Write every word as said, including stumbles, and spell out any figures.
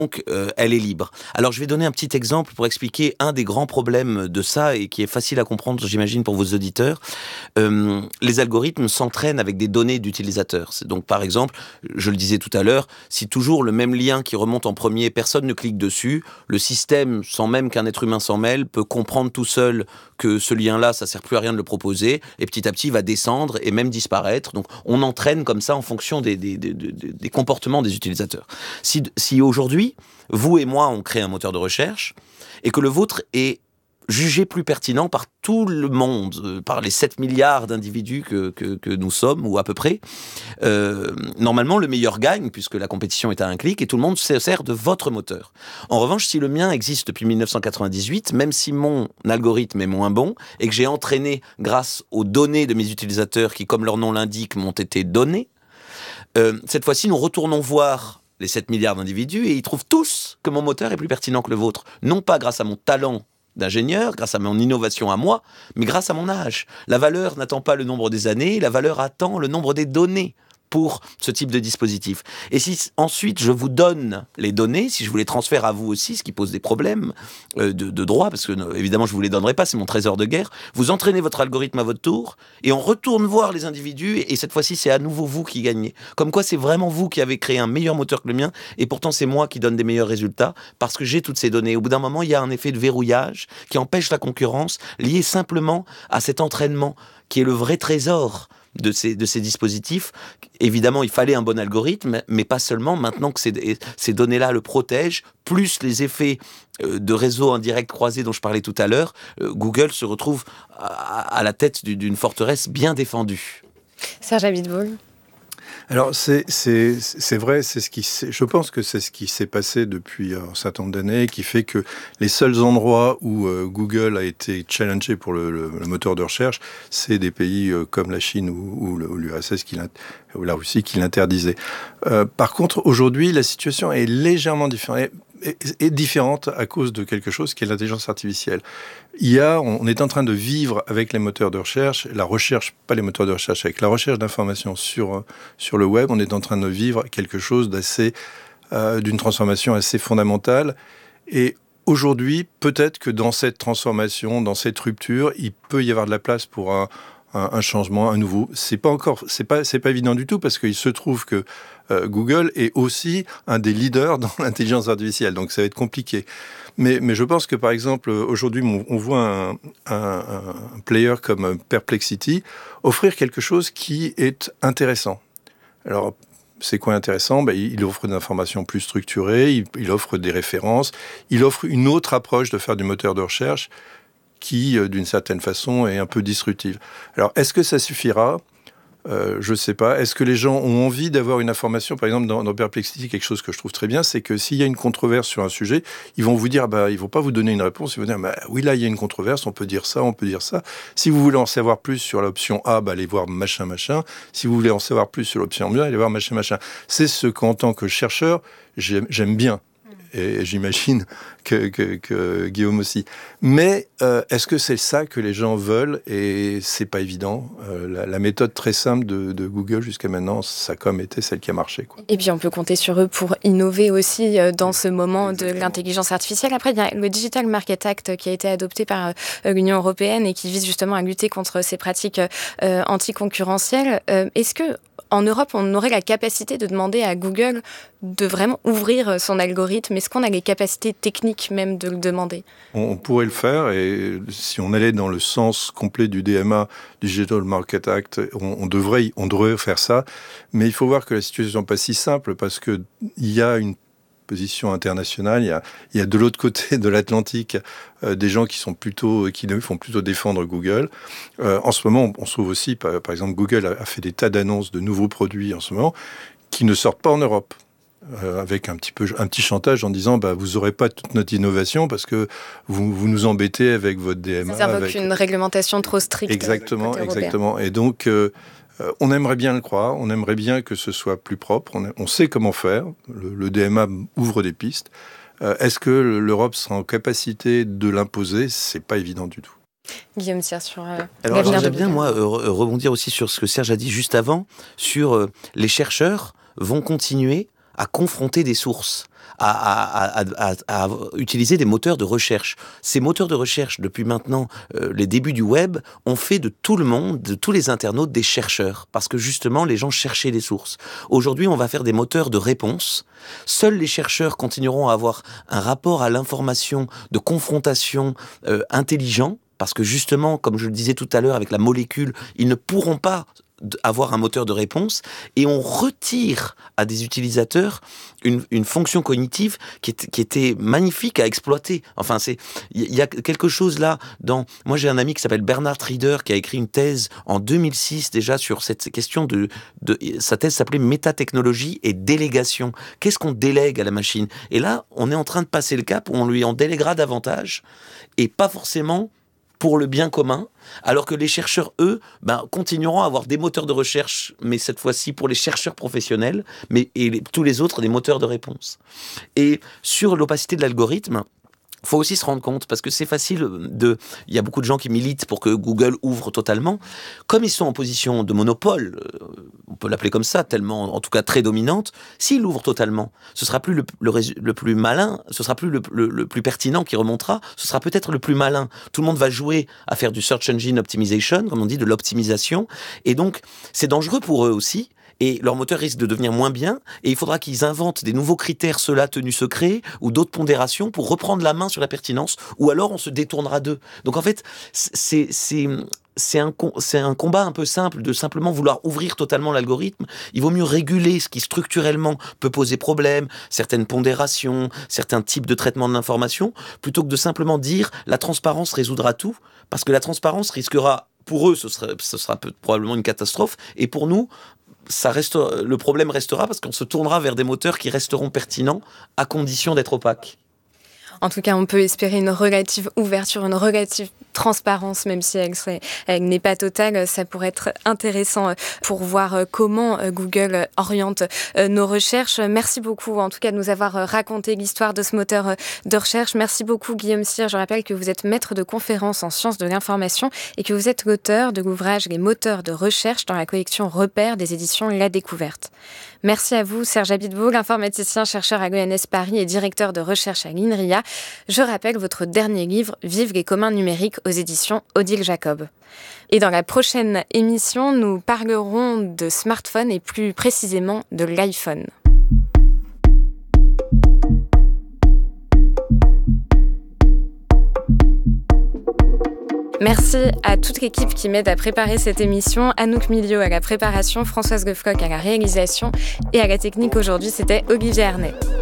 Donc, euh, elle est libre. Alors, je vais donner un petit exemple pour expliquer un des grands problèmes de ça et qui est facile à comprendre, j'imagine, pour vos auditeurs. Euh, les algorithmes s'entraînent avec des données d'utilisateurs. C'est donc, par exemple, je le disais tout à l'heure, si toujours le même lien qui remonte en premier, personne ne clique dessus, le système, sans même qu'un être humain s'en mêle, peut comprendre tout seul que ce lien-là, ça sert plus à rien de le proposer, et petit à petit, il va descendre et même disparaître. Donc, on entraîne comme ça en fonction des, des, des, des, des comportements des utilisateurs. Si, si aujourd'hui, vous et moi, on crée un moteur de recherche, et que le vôtre est jugé plus pertinent par tout le monde, euh, par les sept milliards d'individus que, que, que nous sommes, ou à peu près, euh, normalement, le meilleur gagne, puisque la compétition est à un clic, et tout le monde se sert de votre moteur. En revanche, si le mien existe depuis dix-neuf cent quatre-vingt-dix-huit, même si mon algorithme est moins bon, et que j'ai entraîné grâce aux données de mes utilisateurs, qui, comme leur nom l'indique, m'ont été données, euh, cette fois-ci, nous retournons voir les sept milliards d'individus, et ils trouvent tous que mon moteur est plus pertinent que le vôtre. Non pas grâce à mon talent d'ingénieur, grâce à mon innovation à moi, mais grâce à mon âge. La valeur n'attend pas le nombre des années, la valeur attend le nombre des données pour ce type de dispositif. Et si ensuite je vous donne les données, si je vous les transfère à vous aussi, ce qui pose des problèmes euh, de, de droit, parce que euh, évidemment je ne vous les donnerai pas, c'est mon trésor de guerre, vous entraînez votre algorithme à votre tour, et on retourne voir les individus, et, et cette fois-ci c'est à nouveau vous qui gagnez. Comme quoi c'est vraiment vous qui avez créé un meilleur moteur que le mien, et pourtant c'est moi qui donne des meilleurs résultats, parce que j'ai toutes ces données. Au bout d'un moment, il y a un effet de verrouillage qui empêche la concurrence, lié simplement à cet entraînement, qui est le vrai trésor de ces, de ces dispositifs. Évidemment, il fallait un bon algorithme, mais pas seulement. Maintenant que ces, ces données-là le protègent, plus les effets euh, de réseaux indirects croisés dont je parlais tout à l'heure, euh, Google se retrouve à, à la tête d'une forteresse bien défendue. Serge Abiteboul. Alors, c'est, c'est, c'est vrai, c'est ce qui, je pense que c'est ce qui s'est passé depuis un certain nombre d'années, qui fait que les seuls endroits où euh, Google a été challengé pour le, le, le moteur de recherche, c'est des pays euh, comme la Chine ou, ou, ou l'U R S S qui ou la Russie qui l'interdisait. Euh, par contre, aujourd'hui, la situation est légèrement différente. Est différente à cause de quelque chose qui est l'intelligence artificielle. Il y a, on est en train de vivre avec les moteurs de recherche, la recherche, pas les moteurs de recherche, avec la recherche d'informations sur, sur le web, on est en train de vivre quelque chose d'assez, euh, d'une transformation assez fondamentale. Et aujourd'hui, peut-être que dans cette transformation, dans cette rupture, il peut y avoir de la place pour un, un, un changement, un nouveau. C'est pas encore, c'est pas, c'est pas évident du tout parce qu'il se trouve que euh, Google est aussi un des leaders dans l'intelligence artificielle, donc ça va être compliqué. Mais, mais je pense que par exemple aujourd'hui on, on voit un, un, un player comme Perplexity offrir quelque chose qui est intéressant. Alors c'est quoi intéressant ? Ben, il offre des informations plus structurées, il, il offre des références, il offre une autre approche de faire du moteur de recherche qui, d'une certaine façon, est un peu disruptive. Alors, est-ce que ça suffira ? Euh, je ne sais pas. Est-ce que les gens ont envie d'avoir une information ? Par exemple, dans, dans Perplexity, quelque chose que je trouve très bien, c'est que s'il y a une controverse sur un sujet, ils vont vous dire, bah, ils ne vont pas vous donner une réponse, ils vont dire, bah, oui, là, il y a une controverse, on peut dire ça, on peut dire ça. Si vous voulez en savoir plus sur l'option A, bah, allez voir machin, machin. Si vous voulez en savoir plus sur l'option B, allez voir machin, machin. C'est ce qu'en tant que chercheur, j'aime, j'aime bien. Et j'imagine que, que, que Guillaume aussi. Mais euh, est-ce que c'est ça que les gens veulent ? Et c'est pas évident. Euh, la, la méthode très simple de, de Google jusqu'à maintenant, ça a comme été celle qui a marché, quoi. Et puis on peut compter sur eux pour innover aussi dans ce moment Exactement. De l'intelligence artificielle. Après, il y a le Digital Market Act qui a été adopté par l'Union européenne et qui vise justement à lutter contre ces pratiques euh, anticoncurrentielles. Euh, est-ce que en Europe, on aurait la capacité de demander à Google de vraiment ouvrir son algorithme ? Est-ce qu'on a les capacités techniques même de le demander ? On pourrait le faire, et si on allait dans le sens complet du D M A, du Digital Market Act, on, on, devrait, on devrait faire ça. Mais il faut voir que la situation n'est pas si simple, parce qu'il y a une position internationale, il y a, il y a de l'autre côté de l'Atlantique euh, des gens qui sont plutôt, qui font plutôt défendre Google. Euh, en ce moment, on, on se trouve aussi, par, par exemple, Google a, a fait des tas d'annonces de nouveaux produits en ce moment qui ne sortent pas en Europe. Euh, avec un petit peu un petit chantage en disant bah vous aurez pas toute notre innovation parce que vous vous nous embêtez avec votre D M A. Ça invoque avec une réglementation trop stricte. Exactement, exactement. Et donc euh, on aimerait bien le croire, on aimerait bien que ce soit plus propre. On, on sait comment faire. Le, le D M A ouvre des pistes. Euh, est-ce que l'Europe sera en capacité de l'imposer ? C'est pas évident du tout. Guillaume Sierre sur euh, Alors j'aimerais bien moi euh, rebondir aussi sur ce que Serge a dit juste avant sur euh, les chercheurs vont continuer à confronter des sources, à, à, à, à, à utiliser des moteurs de recherche. Ces moteurs de recherche, depuis maintenant euh, les débuts du web, ont fait de tout le monde, de tous les internautes, des chercheurs, parce que justement, les gens cherchaient des sources. Aujourd'hui, on va faire des moteurs de réponse. Seuls les chercheurs continueront à avoir un rapport à l'information de confrontation euh, intelligent, parce que justement, comme je le disais tout à l'heure avec la molécule, ils ne pourront pas avoir un moteur de réponse, et on retire à des utilisateurs une, une fonction cognitive qui, est, qui était magnifique à exploiter. Enfin, c'est, il y a quelque chose là dans... Moi, j'ai un ami qui s'appelle Bernard Rieder qui a écrit une thèse en deux mille six déjà sur cette question de... de sa thèse s'appelait Métatechnologie et délégation. Qu'est-ce qu'on délègue à la machine ? Et là, on est en train de passer le cap où on lui en déléguera davantage, et pas forcément pour le bien commun, alors que les chercheurs, eux, ben, continueront à avoir des moteurs de recherche, mais cette fois-ci pour les chercheurs professionnels, mais, et les, tous les autres, des moteurs de réponse. Et sur l'opacité de l'algorithme, il faut aussi se rendre compte, parce que c'est facile de... Il y a beaucoup de gens qui militent pour que Google ouvre totalement. Comme ils sont en position de monopole, on peut l'appeler comme ça, tellement, en tout cas très dominante, s'ils l'ouvrent totalement, ce sera plus le, le, le plus malin, ce sera plus le, le, le plus pertinent qui remontera, ce sera peut-être le plus malin. Tout le monde va jouer à faire du search engine optimization, comme on dit, de l'optimisation. Et donc, c'est dangereux pour eux aussi. Et leur moteur risque de devenir moins bien, et il faudra qu'ils inventent des nouveaux critères, ceux-là tenus secrets, ou d'autres pondérations pour reprendre la main sur la pertinence, ou alors on se détournera d'eux. Donc en fait, c'est, c'est, c'est, un, c'est un combat un peu simple de simplement vouloir ouvrir totalement l'algorithme. Il vaut mieux réguler ce qui structurellement peut poser problème, certaines pondérations, certains types de traitement de l'information, plutôt que de simplement dire la transparence résoudra tout, parce que la transparence risquera, pour eux, ce sera, ce sera probablement une catastrophe, et pour nous, ça reste, le problème restera parce qu'on se tournera vers des moteurs qui resteront pertinents à condition d'être opaques. En tout cas, on peut espérer une relative ouverture, une relative transparence, même si elle, serait, elle n'est pas totale. Ça pourrait être intéressant pour voir comment Google oriente nos recherches. Merci beaucoup, en tout cas, de nous avoir raconté l'histoire de ce moteur de recherche. Merci beaucoup, Guillaume Cyr. Je rappelle que vous êtes maître de conférences en sciences de l'information et que vous êtes l'auteur de l'ouvrage « Les moteurs de recherche » dans la collection Repères des éditions La Découverte. Merci à vous, Serge Abiteboul, informaticien, chercheur à l'E N S Paris et directeur de recherche à l'INRIA. Je rappelle votre dernier livre, Vive les communs numériques, aux éditions Odile Jacob. Et dans la prochaine émission, nous parlerons de smartphone et plus précisément de l'iPhone. Merci à toute l'équipe qui m'aide à préparer cette émission. Anouk Milio à la préparation, Françoise Goffcock à la réalisation et à la technique aujourd'hui, c'était Olivier Arnay.